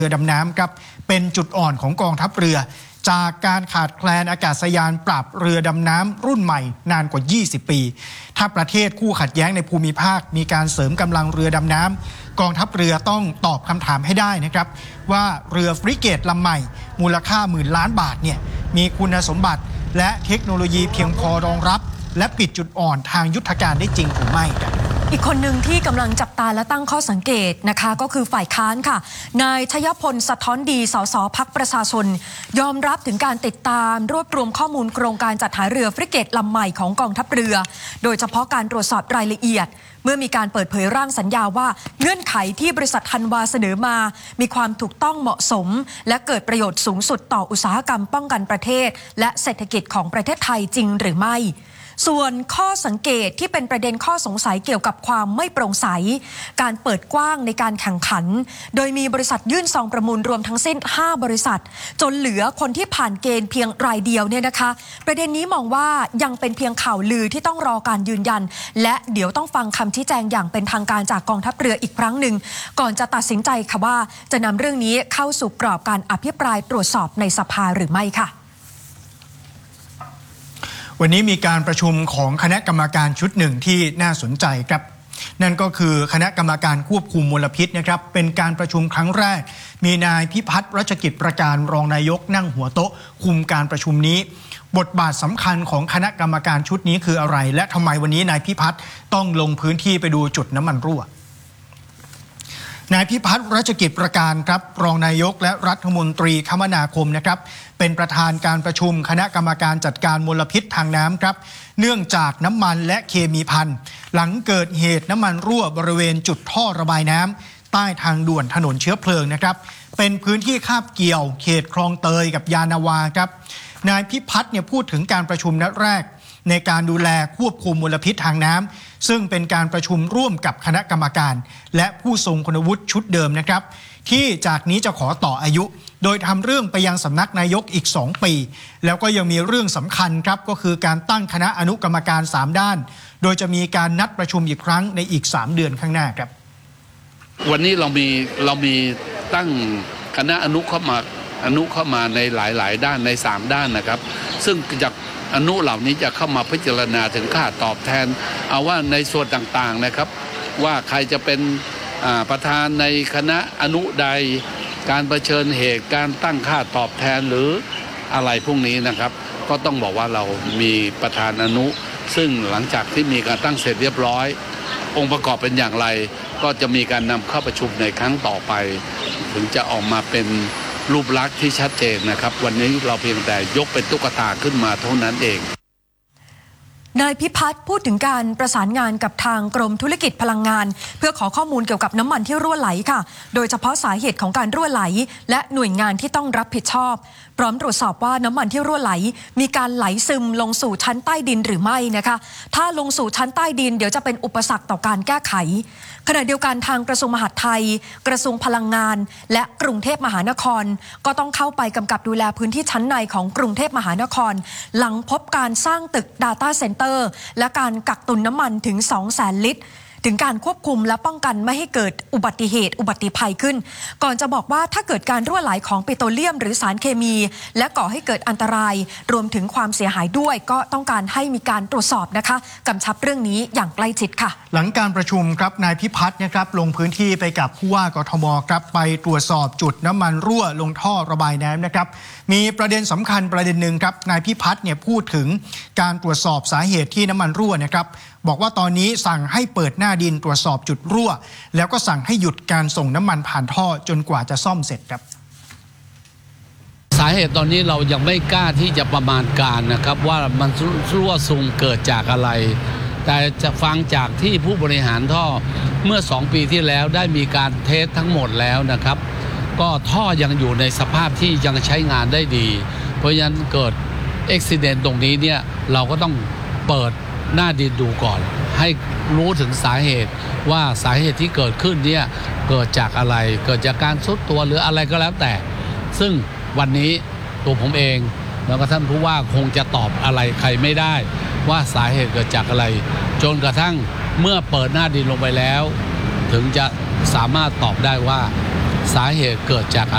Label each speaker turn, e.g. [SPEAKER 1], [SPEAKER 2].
[SPEAKER 1] เรือดำน้ำครับเป็นจุดอ่อนของกองทัพเรือจากการขาดแคลนอากาศยานปราบเรือดำน้ำรุ่นใหม่นานกว่า 20 ปีถ้าประเทศคู่ขัดแย้งในภูมิภาคมีการเสริมกำลังเรือดำน้ำกองทัพเรือต้องตอบคำถามให้ได้นะครับว่าเรือฟริเกตลำใหม่มูลค่าหมื่นล้านบาทเนี่ยมีคุณสมบัติและเทคโนโลยีเพียงพอรองรับและปิดจุดอ่อนทางยุทธการได้จริงหรือไม่ครับ
[SPEAKER 2] อีกคนหนึ่งที่กำลังจับตาและตั้งข้อสังเกตนะคะก็คือฝ่ายค้านค่ะนายชยพลสะท้อนดีสสพรรคประชาชนยอมรับถึงการติดตามรวบรวมข้อมูลโครงการจัดหาเรือฟริเกตลำใหม่ของกองทัพเรือโดยเฉพาะการตรวจสอบรายละเอียดเมื่อมีการเปิดเผยร่างสัญญาว่าเงื่อนไขที่บริษัทธันวาเสนอมามีความถูกต้องเหมาะสมและเกิดประโยชน์สูงสุดต่ออุตสาหกรรมป้องกันประเทศและเศรษฐกิจของประเทศไทยจริงหรือไม่ส่วนข้อสังเกตที่เป็นประเด็นข้อสงสัยเกี่ยวกับความไม่โปร่งใสการเปิดกว้างในการแข่งขันโดยมีบริษัทยื่นซองประมูลรวมทั้งสิ้น5บริษัทจนเหลือคนที่ผ่านเกณฑ์เพียงรายเดียวเนี่ยนะคะประเด็นนี้มองว่ายังเป็นเพียงข่าวลือที่ต้องรอการยืนยันและเดี๋ยวต้องฟังคำชี้แจงอย่างเป็นทางการจากกองทัพเรืออีกครั้งหนึ่งก่อนจะตัดสินใจค่ะว่าจะนำเรื่องนี้เข้าสู่กรอบการอภิปรายตรวจสอบในสภาหรือไม่ค่ะ
[SPEAKER 1] วันนี้มีการประชุมของคณะกรรมการชุดหนึ่งที่น่าสนใจครับนั่นก็คือคณะกรรมการควบคุมมลพิษนะครับเป็นการประชุมครั้งแรกมีนายพิพัฒน์รัชกิจประการรองนายกนั่งหัวโต๊ะคุมการประชุมนี้บทบาทสำคัญของคณะกรรมการชุดนี้คืออะไรและทำไมวันนี้นายพิพัฒน์ต้องลงพื้นที่ไปดูจุดน้ำมันรั่วนายพิพัฒน์รัชกิจประการครับรองนายกและรัฐมนตรีคมนาคมนะครับเป็นประธานการประชุมคณะกรรมการจัดการมลพิษทางน้ำครับเนื่องจากน้ำมันและเคมีภัณฑ์หลังเกิดเหตุน้ำมันรั่วบริเวณจุดท่อระบายน้ำใต้ทางด่วนถนนเชื้อเพลิงนะครับเป็นพื้นที่คาบเกี่ยวเขตคลองเตยกับยานาวาครับนายพิพัฒน์พูดถึงการประชุมนัดแรกในการดูแลควบคุมมลพิษทางน้ำซึ่งเป็นการประชุมร่วมกับคณะกรรมการและผู้ทรงคุณวุฒิชุดเดิมนะครับที่จากนี้จะขอต่ออายุโดยทำเรื่องไปยังสำนักนายกอีก2 ปีแล้วก็ยังมีเรื่องสำคัญครับก็คือการตั้งคณะอนุกรรมการ3ด้านโดยจะมีการนัดประชุมอีกครั้งในอีก3 เดือนข้างหน้าครับ
[SPEAKER 3] วันนี้เรามีตั้งคณะอนุเข้ามาในหลายด้านใน3ด้านนะครับซึ่งจากอนุเหล่านี้จะเข้ามาพิจารณาถึงค่าตอบแทนเอาว่าในส่วนต่างๆนะครับว่าใครจะเป็นประธานในคณะอนุใดการเผชิญเหตุการตั้งค่าตอบแทนหรืออะไรพวกนี้นะครับก็ต้องบอกว่าเรามีประธานอนุซึ่งหลังจากที่มีการตั้งเสร็จเรียบร้อยองค์ประกอบเป็นอย่างไรก็จะมีการนำเข้าประชุมในครั้งต่อไปถึงจะออกมาเป็นรูปลักษณ์ที่ชัดเจนนะครับวันนี้เราเพียงแต่ยกเป็นตุ๊กตาขึ้นมาเท่านั้นเอง
[SPEAKER 2] นายพิพัฒน์พูดถึงการประสานงานกับทางกรมธุรกิจพลังงานเพื่อขอข้อมูลเกี่ยวกับน้ำมันที่รั่วไหลค่ะโดยเฉพาะสาเหตุของการรั่วไหลและหน่วยงานที่ต้องรับผิดชอบพร้อมตรวจสอบว่าน้ำมันที่รั่วไหลมีการไหลซึมลงสู่ชั้นใต้ดินหรือไม่นะคะถ้าลงสู่ชั้นใต้ดินเดี๋ยวจะเป็นอุปสรรคต่อการแก้ไขขณะเดียวกันทางกระทรวงมหาดไทยกระทรวงพลังงานและกรุงเทพมหานครก็ต้องเข้าไปกำกับดูแลพื้นที่ชั้นในของกรุงเทพมหานครหลังพบการสร้างตึก Data Center และการกักตุนน้ำมันถึง 200,000 ลิตรถึงการควบคุมและป้องกันไม่ให้เกิดอุบัติเหตุอุบัติภัยขึ้นก่อนจะบอกว่าถ้าเกิดการรั่วไหลของปิโตรเลียมหรือสารเคมีและก่อให้เกิดอันตรายรวมถึงความเสียหายด้วยก็ต้องการให้มีการตรวจสอบนะคะกำชับเรื่องนี้อย่างใกล้ชิดค่ะ
[SPEAKER 1] หลังการประชุมครับนายพิพัฒน์นะครับลงพื้นที่ไปกับผู้ว่ากทมครับไปตรวจสอบจุดน้ำมันรั่วลงท่อระบายน้ำนะครับมีประเด็นสำคัญประเด็นหนึ่งครับนายพิพัฒน์พูดถึงการตรวจสอบสาเหตุที่น้ำมันรั่วนะครับบอกว่าตอนนี้สั่งให้เปิดหน้าดินตรวจสอบจุดรั่วแล้วก็สั่งให้หยุดการส่งน้ำมันผ่านท่อจนกว่าจะซ่อมเสร็จครับ
[SPEAKER 4] สาเหตุตอนนี้เรายังไม่กล้าที่จะประมาณการนะครับว่ามันรั่วซึมเกิดจากอะไรแต่จะฟังจากที่ผู้บริหารท่อเมื่อ2 ปีที่แล้วได้มีการเทสทั้งหมดแล้วนะครับก็ท่อยังอยู่ในสภาพที่ยังใช้งานได้ดีเพราะฉะนั้นเกิดอุบัติเหตุตรงนี้เนี่ยเราก็ต้องเปิดหน้าดินดูก่อนให้รู้ถึงสาเหตุว่าสาเหตุที่เกิดขึ้นเนี่ยเกิดจากอะไรเกิดจากการทรุดตัวหรืออะไรก็แล้วแต่ซึ่งวันนี้ตัวผมเองแล้วก็ท่านผู้ว่าคงจะตอบอะไรใครไม่ได้ว่าสาเหตุเกิดจากอะไรจนกระทั่งเมื่อเปิดหน้าดินลงไปแล้วถึงจะสามารถตอบได้ว่าสาเหตุเกิดจาก